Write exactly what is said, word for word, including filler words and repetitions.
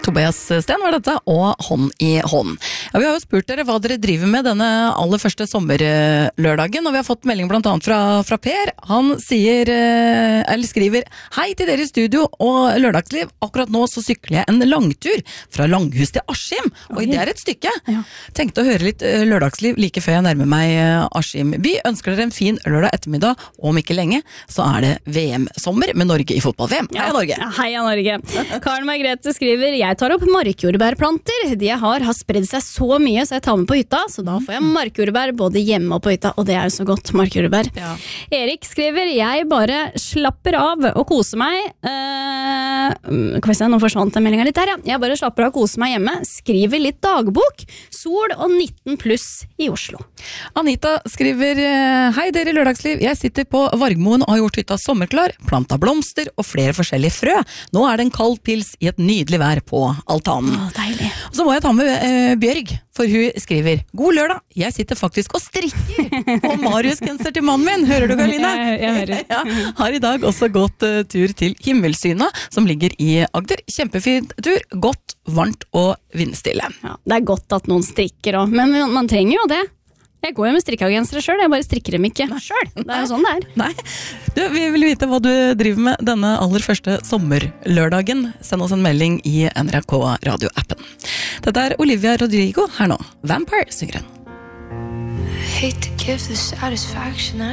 Tobias Sten var dette, og Hånd i hånd. Ja, vi har jo spurt dere hva dere driver med denne aller første sommerlørdagen, og vi har fått melding blant annet fra, fra Per. Han sier, eller skriver, hei til dere i studio og lørdagsliv. Akkurat nå så sykler jeg en langtur fra Langhus til Askim, og det er et stykke. Ja. Tenkte å høre litt lørdagsliv like før jeg nærmer meg Askim by. Ønsker dere en fin lørdag ettermiddag, og om ikke lenge, så er det V M-sommer med Norge i fotball-V M. Heia Norge! Ja, heia Norge! Karen Margrethe skriver, jeg tar opp markjordbærplanter. De jeg har har spredd seg så mye, så jeg tar med på hytta, så da får jeg markjordbær både hjemme og på hytta, og det er jo så godt, markjordbær. Ja. Erik skriver, jeg bare slapper av og koser meg. Uh, kan vi se, nå forsvant den meldingen litt der, ja. Jeg bare slapper av og koser meg hjemme, skriver litt dagbok, sol og nitten pluss i Oslo. Anita skriver, hei dere i lørdagsliv, jeg sitter på Vargmoen og har gjort hytta sommerklar, planta blomster og flere forskjellige frø. Nå er det en kald pils i et nydelig vær på altanen. Å, deilig. Og så må jeg ta med eh, Bjørg, for hun skriver, god lørdag, jeg sitter faktisk og strikker på Marius-genser til mannen min. Hører du, Karline? Jeg, jeg hører. Ja, har i dag også gått uh, tur til Himmelsyna, som ligger i Agder. Kjempefint tur, godt, varmt og vindstille. Ja, det er godt at noen strikker også, men man trenger jo det. Jeg går jo med strikkagensere selv, jeg bare strikker dem ikke selv. Det er jo sånn det er. Nei. Du, vi vil vite hva du driver med denne aller første sommerlørdagen. Send oss en melding i N R K radioappen. Dette er Olivia Rodrigo her nå. Vampire synger hun. I hate to give the satisfaction I